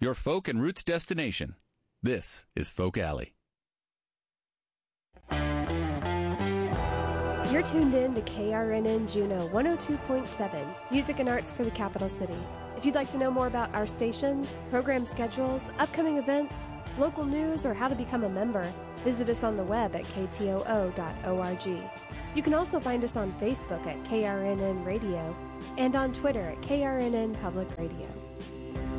your folk and roots destination. This is Folk Alley. You're tuned in to KRNN Juneau 102.7, music and arts for the capital city. If you'd like to know more about our stations, program schedules, upcoming events, local news, or how to become a member, visit us on the web at ktoo.org. You can also find us on Facebook at KRNN Radio and on Twitter at KRNN Public Radio.